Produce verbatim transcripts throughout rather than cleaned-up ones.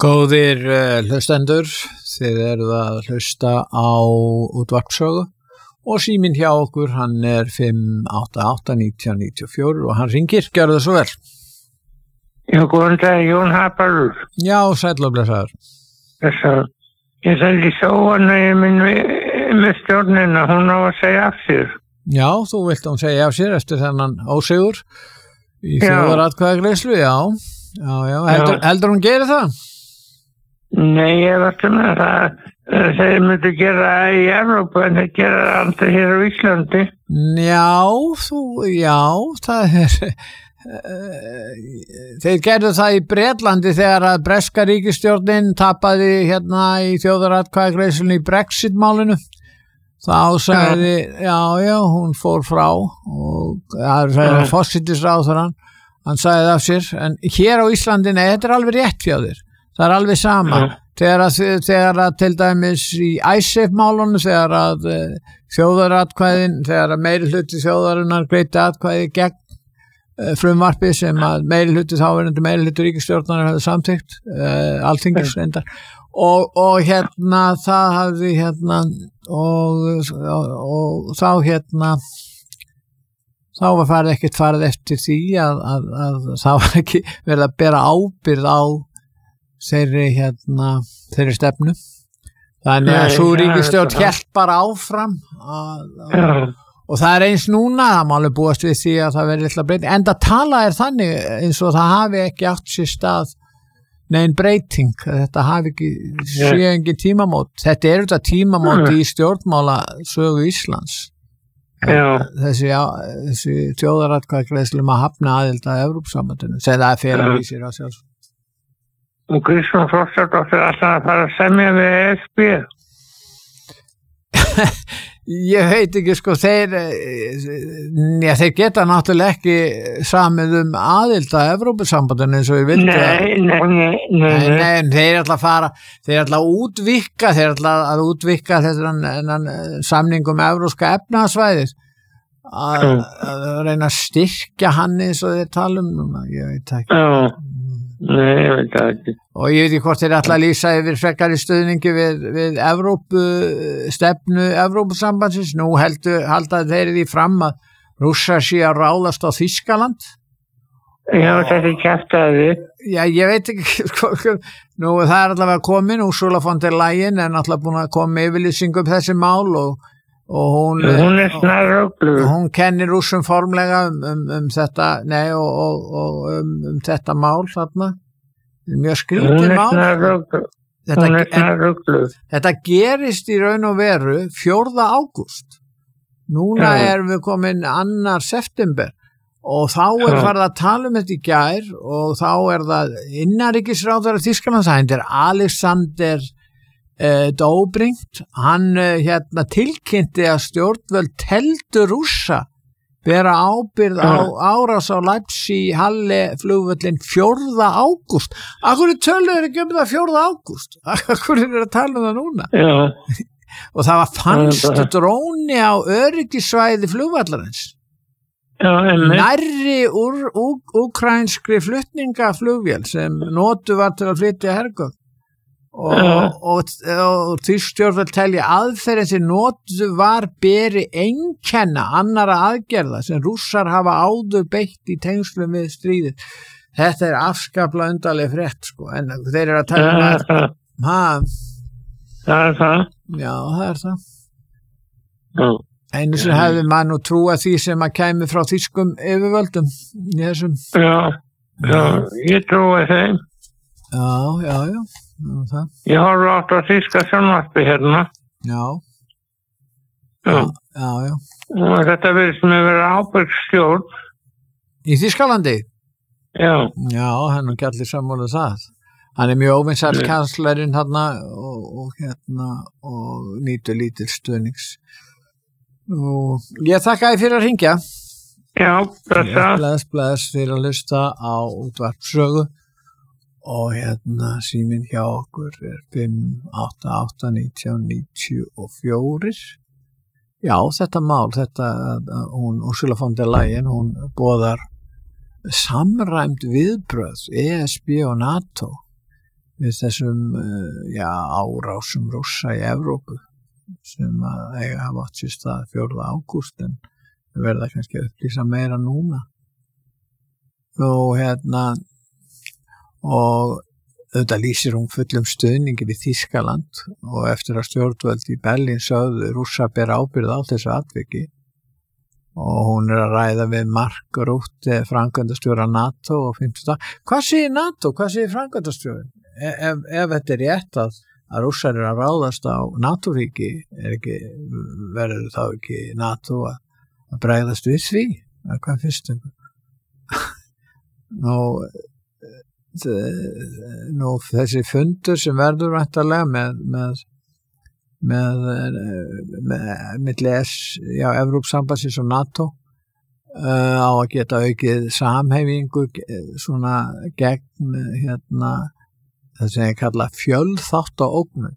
Góðir uh, hlustendur, þið eruð að hlusta á útvarpssögu og síminn hjá okkur, hann er fimm átta átta nítján níutíu og fjögur og hann ringir, gjörðu það svo vel. Já, góðan dag, Jón Haparur. Já, sæll og blessaður. Þessar, ég seldi sjóanægi minn með stjórnina, hún á að segja af sér. Já, þú vilt hún segja af sér eftir þennan ósigur í þjóðaratkvæðagreiðslu, já. Já, já, heldur, já. heldur hún gerir það? Nei, ég veit um það. Þeir myndu gera í Evrópu en þeir gera aldrei hér á Íslandi. Já, þú, já, það er... Þeir gerðu það í Bretlandi þegar að breska ríkisstjórnin tapaði hérna í þjóðaratkvæðagreiðslunni í Brexit-málinu. Þá sagði, já, já, hún fór frá og það er forsætisráðherrann, hann sagði af sér, en hér á Íslandi, nei, þetta er alveg rétt hjá þér. Það er alveg sama. Mm. Þegar, að, þegar að til dæmis í ICE-málunum, þegar að uh, þjóðaratkvæðin, þegar að meiri hluti þjóðarinnar greiddi atkvæði gegn uh, frumvarpi sem að meiri hluti þáverandi meiri hluti ríkisstjórnar hefði samþykkt, uh, alþingis reyndar, og, og hérna það hafði hérna og, og, og þá hérna þá var farið ekkert farið eftir því að, að, að það var ekki verið að bera ábyrgð á þeirri hérna þeirri stefnu. Þannig að svo ríkisstjórn hélt bara áfram að, að, og það er eins núna, það má alveg búast við því að það verið litla breyting, en það tala er þannig eins og það hafi ekki átt sér stað nein breyting, þetta hafi ekki sé engin tímamót. Þetta er þetta tímamót í stjórnmála sögu Íslands. Já. Þessi, já, þessi þjóðaratkvæðagreiðslu að hafna aðild að Evrópusambandinu, sem það er fyrir í sér að sjálfsögðu. Og Kristján Frostadóttir alltaf að fara að semja við E S B. Ég veit ekki, sko, þeir já, þeir geta náttúrulega ekki samið um aðild að Evrópusambandinu eins og ég vildi. Nei, nei, nei, nei. Nei, nei, þeir ætla að fara, þeir ætla að útvíkka, þeir ætla að útvíkka þennan samning um evrópska efnahagssvæðið. Að, að reyna að styrkja hann eins og þeir tala um núna, ég veit ekki. Já. Nei, ég veit það ekki. Og ég veit ekki hvort þeir ætla að lýsa yfir frekari stuðningi við, við Evrópu, stefnu Evrópusambandsins. Nú heldur, halda þeir því fram að Rússar sé að ráðast á Þýskaland. Já, þetta er kjaftaði. Já, ég veit ekki, nú það er allavega komin, Ursula von der Leyen er náttúrulega búin að koma yfirlýsing upp þessi mál og og hún, hún er snarruglu. Hún kennir Rússum formlega um, um, um þetta nei, og, og, og um, um þetta mál þarna, mjög skrítið mál. Þetta, hún er snarruglu. Þetta gerist í raun og veru fjórða ágúst. Núna ja. erum við komin annar september og þá er ja. farið að tala um þetta í gær og þá er það innanríkisráðherra Þýskalands, það er Alexander Uh, Dobrindt, hann uh, hérna tilkynnti að stjórnvöld teldu Rússa bera ábyrgð á árás á Leipzig-Halle flugvöllin fjórða ágúst. Akkur er töluður ekki um það fjórða ágúst? Akkur er það að tala um það núna? Já. Og það var fannst dróni á öryggisvæði flugvallarins. Já, nærri úr úkrænskri flutningaflugvél sem notu var til að flytja hergögn. Og, og, og, og Þýskstjórnvöld telja aðferðin sem notu var beri einkenna annara aðgerða sem Rússar hafa áður beitt í tengslum við stríðið. Þetta er afskaplega undarleg frétt, sko, en þeir eru að tala um að það. Það er það. Já, það er það. Já. Einu sem hefði maður nú trúa því sem að kæmi frá þýskum yfirvöldum í þessum. Já, já, ég trúi þeim. Já, já, já. Það. Ég horf átt á þýska sjónvarpi hérna. Já. Já. Já, já. Og þetta verður sem að vera ábyrgstjórn. Í Þýskalandi? Já. Já, hann er ekki allir sammála það. Hann er mjög óvinsæll kanslerinn hérna og, og hérna og nýtur lítil stuðnings. Og ég þakka þér fyrir að hringja. Já, blessa. Bless, bless fyrir að hlusta á útvarpssögu. Og hérna síminn hjá okkur er fimm átta átta nítján níutíu og fjögur. Já, þetta mál, þetta, hún, Ursula von der Leyen, hún boðar samræmd viðbrögð E S B og NATO við þessum uh, já, árásum Rússa í Evrópu sem að eiga hafa átt sér stað fjórða ágúst en verða kannski að upplýsa meira núna og hérna og auðvitað lýsir hún fullum stuðningi við Þýskaland og eftir að stjórnvöld í Berlín sögðu Rússa ber ábyrgð á þessu atviki og hún er að ræða við Mark Rutte, framkvæmdastjóra NATO og fimmtudag. Hvað segir NATO? Hvað segir framkvæmdastjórin? Ef, ef þetta er rétt að, að Rússar er að ráðast á NATO-ríki, er ekki, verður þá ekki NATO að, að bregðast við því? Hvað fyrst um? Nú, nú, þessi fundur sem verður væntanlega með, með, með, með milli S, já, Evrópssambandsins og NATO uh, á að geta aukið samhæfingu svona gegn hérna það sem ég kalla fjölþátt á ógnun.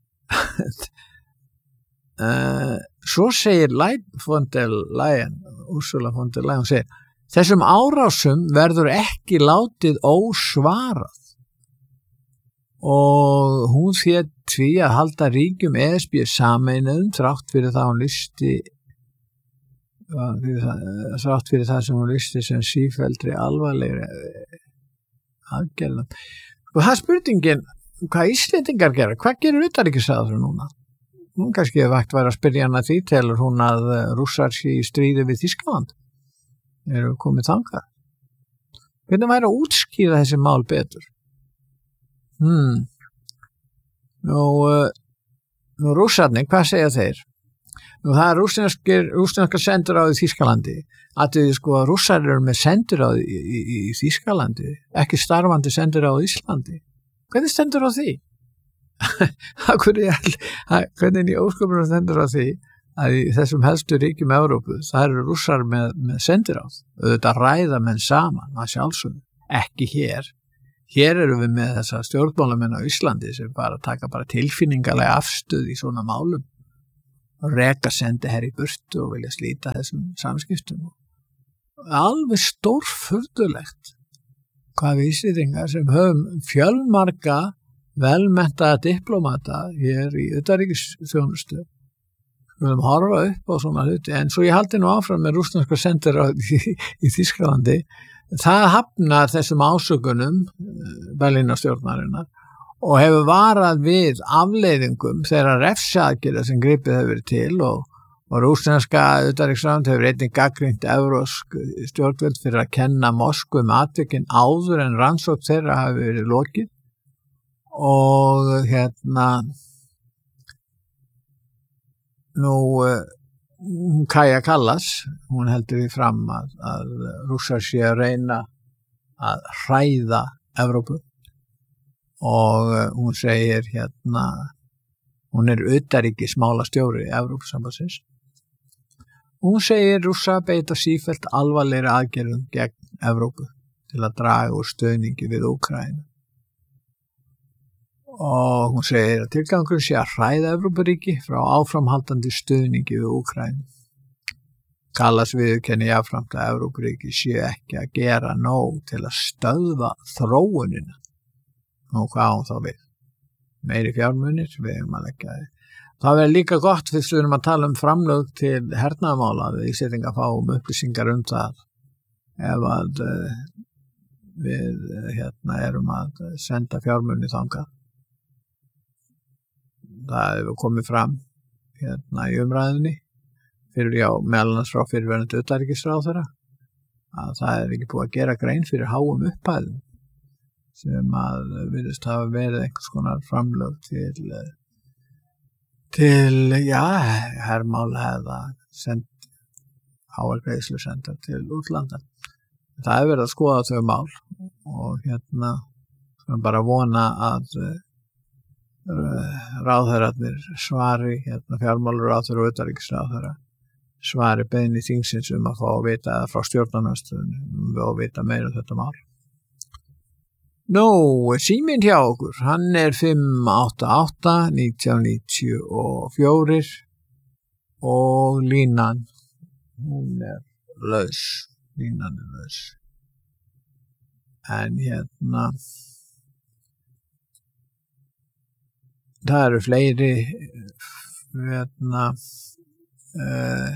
uh, svo segir von der Leyen, Ursula von der Leyen, hún segir, þessum árásum verður ekki látið ósvarað og hún þér því að halda ríkjum E S B sameinuðum þrátt fyrir það hún listi þrátt fyrir það sem hún listi sem sífelldri alvarlegri aðgerðum. Og það er spurningin, hvað Íslendingar gera? Hvað gerir utanríkisráðherra núna? Hún kannski vægt væri að spyrja hana því telur hún að Rússar sé í stríði við Þýskaland. Eru komið þangað? Hvernig væri að útskýra þessi mál betur? Hmm. Nú, nú Rússarnir, hvað segja þeir? Nú það er rússneskir, rússneskar sendiráð í Þýskalandi. Að því sko að Rússar eru með sendiráð í, í, í Þýskalandi, ekki starfandi sendiráð í Íslandi. Hvernig stendur á því? Hvernig í ósköpunum stendur á því að í þessum helstu ríkjum Evrópu, það eru Rússar með, með sendiráð. Auðvitað ræða menn saman, að sjálfsögðu. Ekki hér. Hér eru við með þessa stjórnmálamenn á Íslandi sem bara taka bara tilfinningalega afstöð í svona málum og reka sendi her í burtu og vilja slíta þessum samskiptum. Alveg stórfurðulegt hvað við Íslendingar sem höfum fjölmarga velmenntaða diplómata hér í utanríkisþjónustu við höfum horfa upp á svona hluti en svo ég haldi nú áfram með rússneska sendiráð í, í Þýskalandi það hafnar þessum ásökunum Berlínarstjórnarinnar og hefur varað við afleiðingum þeirra refsaðgerða sem gripið hefur verið til og, og rússneska utanríkisráðuneytið hefur einnig gagnrýnt evrópsk stjórnvöld fyrir að kenna Moskvu um atvikin áður en rannsókn þeirra hafi verið lokið og hérna nú Kaja Kallas, hún heldur því fram að, að Rússar sé að reyna að hræða Evrópu og hún segir hérna, hún er utanríkismálastjóri Evrópusambandsins. Hún segir Rússa beita sífellt alvarlegri aðgerðum gegn Evrópu til að draga úr stuðningi við Úkraínu. Og hún segir að tilgangur sé að hræða Evrópuríki frá áframhaldandi stuðningi við Úkraínu. Kallas viðurkenni jafnframt að Evrópuríki sé ekki að gera nóg til að stöðva þróunina. Nú hvað hún þá við? Meiri fjármunir, við erum að leggja þið. Það verður líka gott fyrst við erum að tala um framlög til hernaðarmála við Íslendingar fáum upplýsingar um það ef að uh, við uh, hérna erum að senda fjármunir þangað. Það hefur komið fram hérna í umræðinni fyrir já, meðal annars frá fyrirverandi utanríkisráðherra að það er ekki búið að gera grein fyrir háum upphæðum sem að virðist hafa verið einhvers konar framlög til til, já, hermála eða send, háar greiðslur sendar til útlanda. Það er verið að skoða þau mál og hérna sem bara vona að ráðherrarnir svari, hérna fjármálur ráðherra og utanríkisráðherra svari beiðni þingsins um að fá að vita eða frá stjórnarnastöðunum við að vita meira um þetta mál. Nú, síminn hjá okkur, hann er fimm átta átta nítján níutíu og fjögur og línan, hún er laus, línan er laus. En hérna, það eru fleiri hérna uh,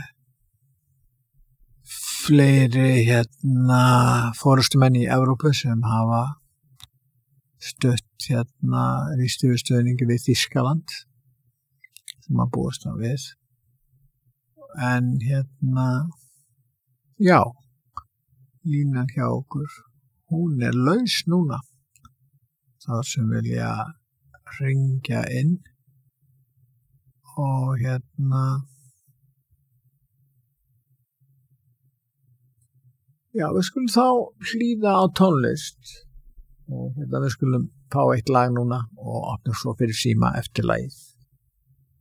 fleiri hérna forystumenn í Evrópu sem hafa stutt hérna ríkisstjórnarstöðningi við Þýskaland sem að búast á við en hérna já línan hjá okkur hún er laus núna þá sem vilja ringja inn og hérna já, við skulum þá hlýða á tónlist og hérna við skulum fá eitt lag núna og opna svo fyrir síma eftir lagið.